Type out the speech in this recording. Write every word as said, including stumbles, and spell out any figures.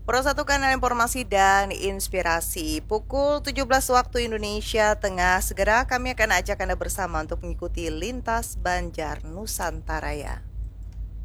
Pro Satu Kanal Informasi dan Inspirasi. Pukul tujuh belas waktu Indonesia Tengah. Segera kami akan ajak Anda bersama untuk mengikuti Lintas Banjar Nusantara ya.